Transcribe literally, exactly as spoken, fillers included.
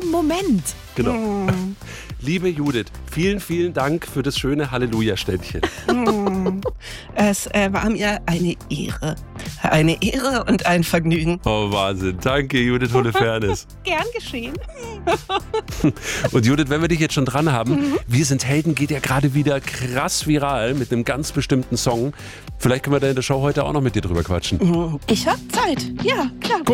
Moment. Genau. Mm. Liebe Judith, vielen, vielen Dank für das schöne Halleluja-Ständchen. Mm. Es äh, war mir eine Ehre. Eine Ehre und ein Vergnügen. Oh, Wahnsinn. Danke, Judith Holofernes. Gern geschehen. Und Judith, wenn wir dich jetzt schon dran haben, mhm. Wir sind Helden geht ja gerade wieder krass viral mit einem ganz bestimmten Song. Vielleicht können wir da in der Show heute auch noch mit dir drüber quatschen. Ich hab Zeit. Ja, klar.